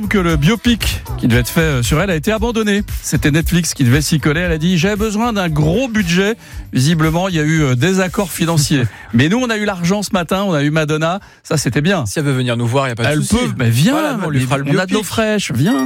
Que le biopic qui devait être fait sur elle a été abandonné. C'était Netflix qui devait s'y coller. Elle a dit « J'ai besoin d'un gros budget ». Visiblement, il y a eu des accords financiers. Mais nous, on a eu l'argent ce matin, on a eu Madonna. Ça, c'était bien. Si elle veut venir nous voir, il n'y a pas de souci. Elle peut, mais viens, voilà, on lui fera le biopic. On a de l'eau fraîche, viens.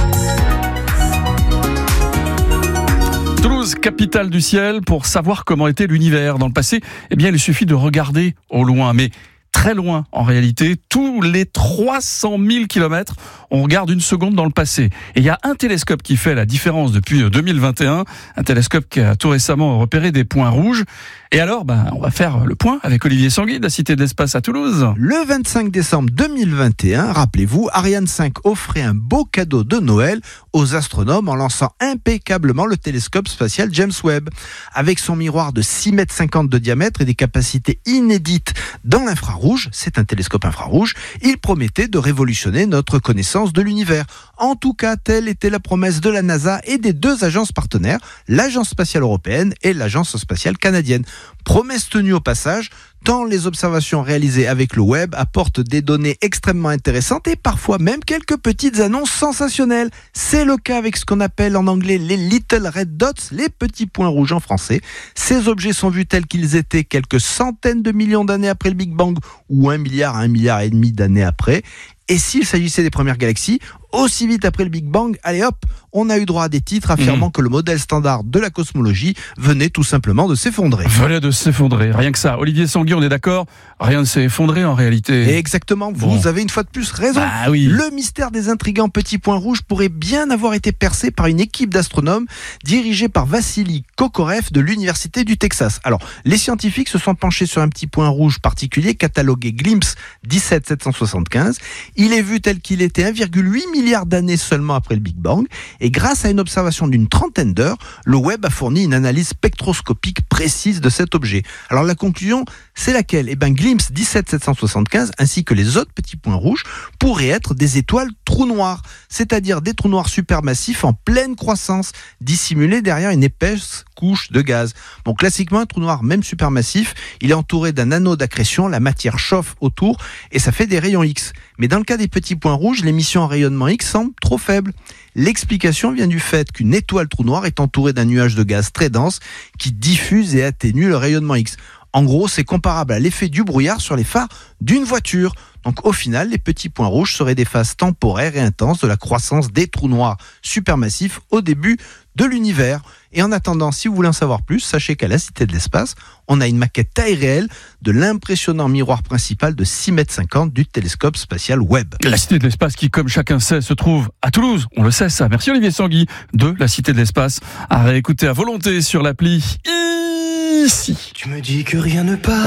Toulouse, capitale du ciel, pour savoir comment était l'univers dans le passé, eh bien, il suffit de regarder au loin. Mais très loin, en réalité, tous les 300 000 kilomètres, on regarde une seconde dans le passé. Et il y a un télescope qui fait la différence depuis 2021, un télescope qui a tout récemment repéré des points rouges. Et alors, on va faire le point avec Olivier Sanguy de la Cité de l'Espace à Toulouse. Le 25 décembre 2021, rappelez-vous, Ariane 5 offrait un beau cadeau de Noël aux astronomes en lançant impeccablement le télescope spatial James Webb. Avec son miroir de 6,50 mètres de diamètre et des capacités inédites dans l'infrarouge, c'est un télescope infrarouge, il promettait de révolutionner notre connaissance de l'univers. En tout cas, telle était la promesse de la NASA et des deux agences partenaires, l'Agence spatiale européenne et l'Agence spatiale canadienne. Promesse tenue au passage, tant les observations réalisées avec le web apportent des données extrêmement intéressantes et parfois même quelques petites annonces sensationnelles. C'est le cas avec ce qu'on appelle en anglais les Little Red Dots, les petits points rouges en français. Ces objets sont vus tels qu'ils étaient quelques centaines de millions d'années après le Big Bang ou 1 milliard à 1,5 milliard d'années après. Et s'il s'agissait des premières galaxies, aussi vite après le Big Bang, allez hop, on a eu droit à des titres affirmant que le modèle standard de la cosmologie venait tout simplement de s'effondrer. Venait de s'effondrer, rien que ça. Olivier Sanguy, on est d'accord, rien ne s'est effondré en réalité. Et exactement, vous avez une fois de plus raison. Oui. Le mystère des intrigants petits points rouges pourrait bien avoir été percé par une équipe d'astronomes dirigée par Vassili Kokorev de l'Université du Texas. Alors, les scientifiques se sont penchés sur un petit point rouge particulier catalogué Glimpse 17775. Il est vu tel qu'il était 1,8 milliard d'années seulement après le Big Bang. Et grâce à une observation d'une trentaine d'heures, le Webb a fourni une analyse spectroscopique précise de cet objet. Alors la conclusion, c'est laquelle ? Glimpse 17775 ainsi que les autres petits points rouges pourraient être des étoiles trous noirs, c'est-à-dire des trous noirs supermassifs en pleine croissance, dissimulés derrière une épaisse couche de gaz. Bon, classiquement, un trou noir, même supermassif, il est entouré d'un anneau d'accrétion, la matière chauffe autour et ça fait des rayons X. Mais dans le cas des petits points rouges, l'émission en rayonnement X semble trop faible. L'explication vient du fait qu'une étoile trou noir est entourée d'un nuage de gaz très dense qui diffuse et atténue le rayonnement X. En gros, c'est comparable à l'effet du brouillard sur les phares d'une voiture. Donc au final, les petits points rouges seraient des phases temporaires et intenses de la croissance des trous noirs supermassifs au début de l'univers. Et en attendant, si vous voulez en savoir plus, sachez qu'à la Cité de l'Espace, on a une maquette taille réelle de l'impressionnant miroir principal de 6,50 mètres du télescope spatial Webb. La Cité de l'Espace qui, comme chacun sait, se trouve à Toulouse. On le sait ça. Merci Olivier Sanguy de la Cité de l'Espace. À réécouter à volonté sur l'appli ici. Tu me dis que rien ne passe.